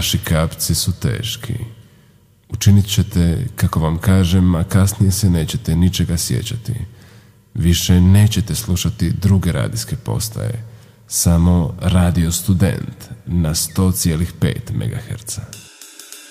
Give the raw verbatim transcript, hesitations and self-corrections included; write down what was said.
Vaši kapci su teški. Učinit ćete kako vam kažem, a kasnije se nećete ničega sjećati. Više nećete slušati druge radijske postaje, samo Radio Student na sto zarez pet megaherca.